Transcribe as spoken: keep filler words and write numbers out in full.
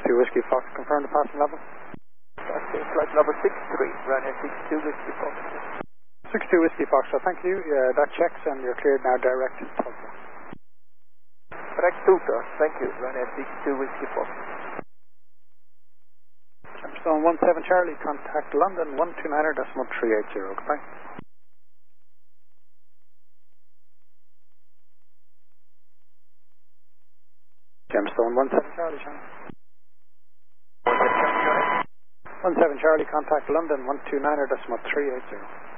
two Whiskey Fox, confirm the passing level. Okay, flight number six three, runway six two Whiskey Fox. six two Whiskey Fox, so thank you. Uh, that checks and you're cleared now direct to Tulsa. Direct Tulsa, thank you. Runway six two Whiskey Fox. Gemstone one seven Charlie, contact London one two niner decimal three eight zero. Goodbye. Gemstone one seven Charlie, Channel. one seven Charlie, contact London one two niner decimal three eight zero.